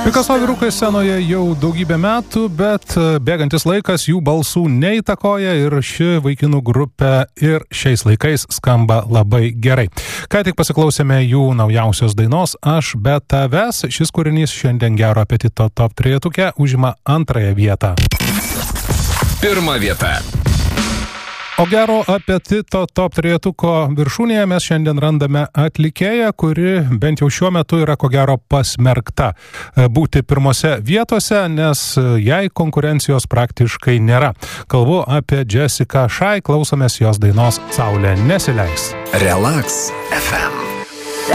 Picasso vyrukai scenoje jau daugybę metų, bet bėgantis laikas jų balsų neįtakoja ir ši vaikinų grupė ir šiais laikais skamba labai gerai. Ką tik pasiklausėme jų naujausios dainos Aš be tavęs. Šis kūrinys šiandien Gero apetito top 3 užima antrąją vietą. Pirma vieta. O Gero apetito top 3 viršūnėje mes šiandien randame atlikėją, kuri bent jau šiuo metu yra ko gero pasmerkta būti pirmose vietose, nes jai konkurencijos praktiškai nėra. Kalbu apie Jessica Shy, klausomės jos dainos Saulė nesileis. Relax FM.